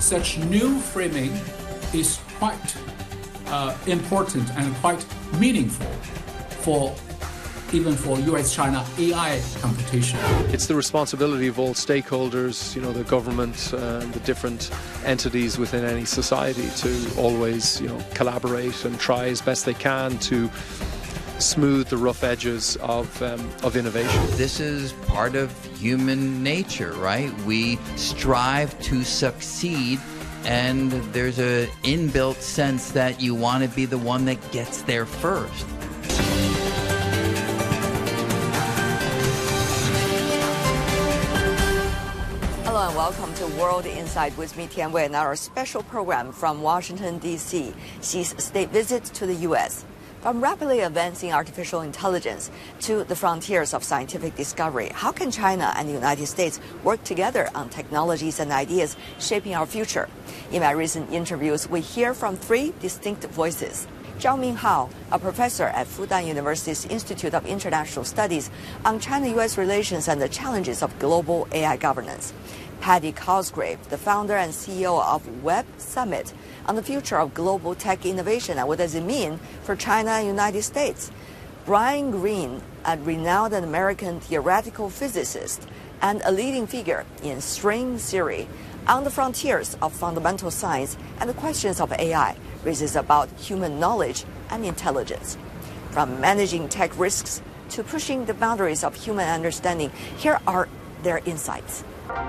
such new framing is quite important and quite meaningful for even for US-China AI competition. It's the responsibility of all stakeholders, the government, the different entities within any society to always, collaborate and try as best they can to smooth the rough edges of innovation. This is part of human nature, right? We strive to succeed, and there's an inbuilt sense that you want to be the one that gets there first. Hello and welcome to World Insight with me, Tian Wei, and our special program from Washington, D.C. Xi's state visit to the U.S. From rapidly advancing artificial intelligence to the frontiers of scientific discovery, how can China and the United States work together on technologies and ideas shaping our future? In my recent interviews, we hear from three distinct voices. Zhao Minghao, a professor at Fudan University's Institute of International Studies on China-U.S. relations and the challenges of global AI governance. Paddy Cosgrave, the founder and CEO of Web Summit, on the future of global tech innovation and what does it mean for China and United States. Brian Greene, a renowned American theoretical physicist and a leading figure in string theory on the frontiers of fundamental science and the questions of AI, raises about human knowledge and intelligence. From managing tech risks to pushing the boundaries of human understanding, here are their insights.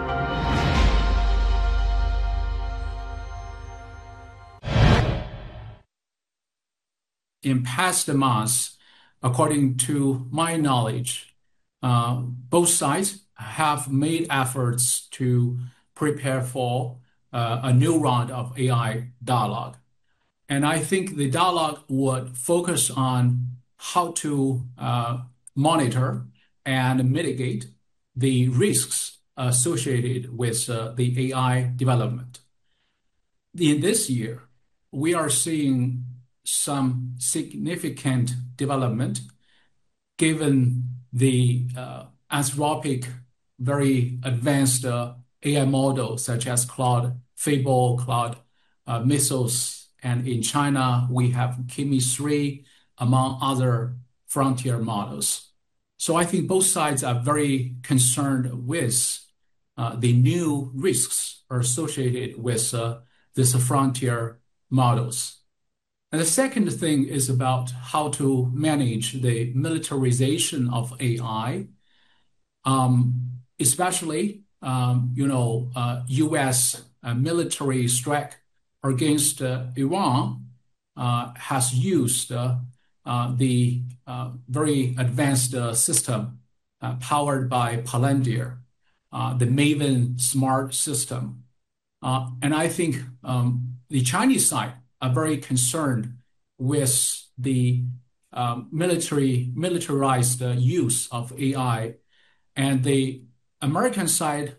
In past months, according to my knowledge, both sides have made efforts to prepare for a new round of AI dialogue. And I think the dialogue would focus on how to monitor and mitigate the risks associated with the AI development. In this year, we are seeing some significant development given the Anthropic, very advanced AI models such as Claude, Fable, Claude Mythos, and in China, we have Kimi 3, among other frontier models. So I think both sides are very concerned with the new risks associated with these frontier models. And the second thing is about how to manage the militarization of AI, especially, U.S. military strike against Iran has used the very advanced system powered by Palantir, the Maven smart system. And I think the Chinese side are very concerned with the militarized use of AI, and the American side